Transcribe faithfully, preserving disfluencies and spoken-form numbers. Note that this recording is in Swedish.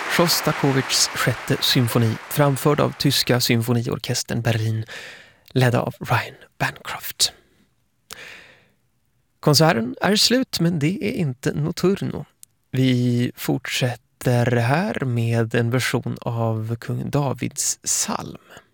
Sjostakovitjs sjätte symfoni, framförd av tyska symfoniorkestern Berlin, ledd av Ryan Bancroft. Konserten är slut, men det är inte Notturno. Vi fortsätter här med en version av kung Davids psalm.